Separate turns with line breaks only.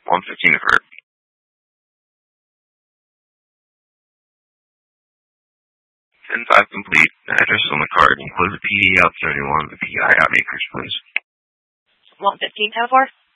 115 occurred. 10-5 complete. Address on the card. Include the PD out 71, the PI out acres, please.
115, 10-4.